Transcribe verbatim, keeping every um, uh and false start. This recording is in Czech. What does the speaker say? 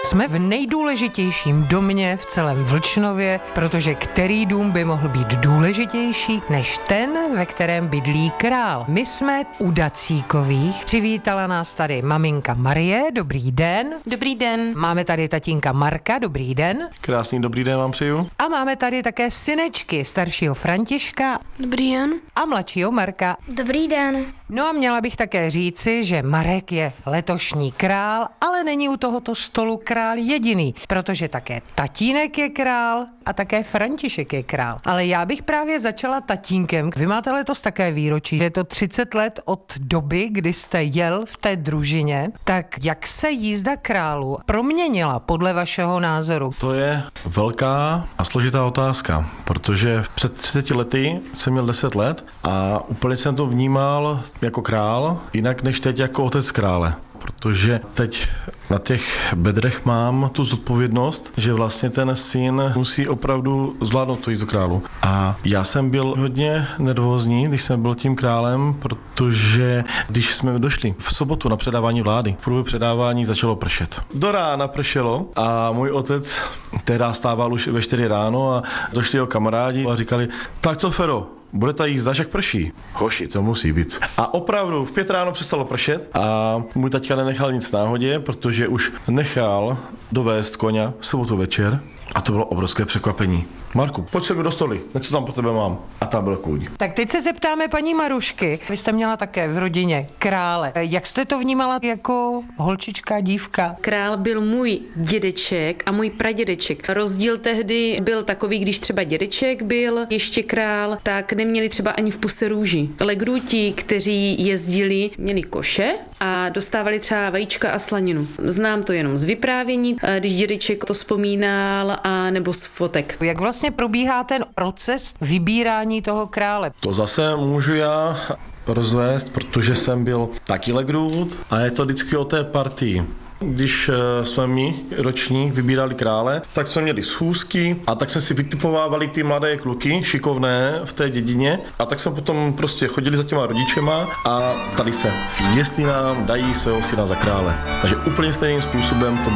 Jsme v nejdůležitějším domě v celém Vlčnově, protože který dům by mohl být důležitější než ten, ve kterém bydlí král. My jsme u Dacíkových. Přivítala nás tady maminka Marie, dobrý den. Dobrý den. Máme tady tatínka Marka, dobrý den. Krásný dobrý den vám přeju. A máme tady také synečky, staršího Františka. Dobrý den. A mladšího Marka. Dobrý den. No a měla bych také říci, že Marek je letošní král, ale není u tohoto stolu král jediný, protože také tatínek je král a také František je král. Ale já bych právě začala tatínkem. Vy máte letos také výročí, že je to třicet let od doby, kdy jste jel v té družině. Tak jak se jízda králu proměnila podle vašeho názoru? To je velká a složitá otázka, protože před třiceti lety jsem měl deset let a úplně jsem to vnímal jako král, jinak než teď jako otec krále. Protože teď na těch bedrech mám tu zodpovědnost, že vlastně ten syn musí opravdu zvládnout tu jízdu králu. A já jsem byl hodně nervózní, když jsem byl tím králem, protože když jsme došli v sobotu na předávání vlády, v průběhu předávání začalo pršet. Do rána pršelo a můj otec tehdy stával už ve čtyři ráno a došli jeho kamarádi a říkali, tak co Fero, bude ta jízda, jak prší? Hoši, to musí být. A opravdu v pět ráno přestalo pršet a můj taťka nenechal nic náhodě, protože už nechal dovést koně v sobotu večer a to bylo obrovské překvapení. Marku, pojď se mi do stoly, něco tam pro tebe mám. A tam byl kůň. Tak teď se zeptáme paní Marušky. Vy jste měla také v rodině krále. Jak jste to vnímala jako holčička, dívka? Král byl můj dědeček a můj pradědeček. Rozdíl tehdy byl takový, když třeba dědeček byl ještě král, tak neměli třeba ani v puse růži. Legruti, kteří jezdili, měli koše a dostávali třeba vajíčka a slaninu. Znám to jenom z vyprávění, když dědeček to vzpomínal, a nebo z fotek. Jak vlastně probíhá ten proces vybírání toho krále? To zase můžu já rozvést, protože jsem byl taky legrut a je to vždycky o té partii. Když jsme my ročník vybírali krále, tak jsme měli schůzky a tak jsme si vytipovávali ty mladé kluky, šikovné v té dědině a tak jsme potom prostě chodili za těma rodičema a ptali se, jestli nám dají svého syna za krále. Takže úplně stejným způsobem to